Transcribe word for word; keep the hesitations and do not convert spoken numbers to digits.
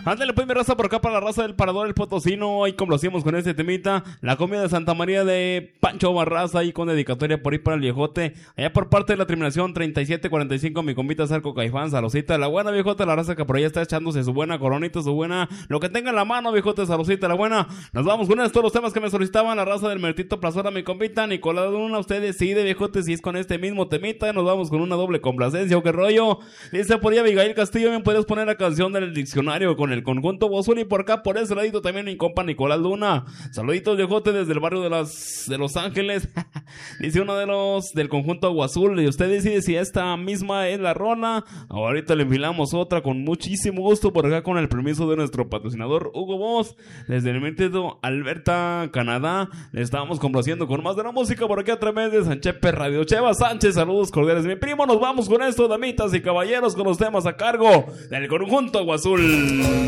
Ándale pues mi raza, por acá para la raza del Parador, el Potosino. Ahí complacimos con este temita. La comida de Santa María de Pancho Barraza. Ahí con dedicatoria por ahí para el viejote. Allá por parte de la terminación treinta y siete cuarenta y cinco, mi compita Zarco Caifán, Salosita. La buena viejote, la raza que por allá está echándose su buena coronita, su buena, lo que tenga en la mano, viejote, Salosita, la buena. Nos vamos con estos los temas que me solicitaban. La raza del Mertito Plazora, mi compita Nicolás Luna. Usted decide, viejote, si es con este mismo temita. Nos vamos con una doble complacencia o qué rollo. Dice por ahí Abigail Castillo, bien puedes poner la canción del diccionario con el conjunto Bozul. Y por acá, por ese ladito también mi compa Nicolás Luna. Saluditos, viejote, desde el barrio de las de Los Ángeles. Dice uno de los del conjunto Agua Azul. Y usted decide si esta misma es la rola. Ahorita le enfilamos otra con muchísimo gusto por acá con el permiso de nuestro patrocinador Hugo Boss. Desde el Mertito Alberta, Canadá. Le estábamos complaciendo con más de la música por aquí a través de Sanchepe Radio. Cheva Sánchez, saludos cordiales. Mi primo, nos vamos con esto, damitas y caballeros, con los temas a cargo del conjunto Agua Azul.